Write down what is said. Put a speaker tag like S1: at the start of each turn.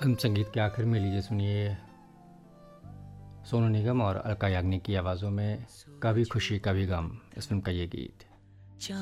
S1: Film संगीत के आखिर में लीजिए सुनिए सोनू निगम और अलका याग्निक की आवाज़ों में कभी खुशी कभी गम इस फिल्म का ये गीत।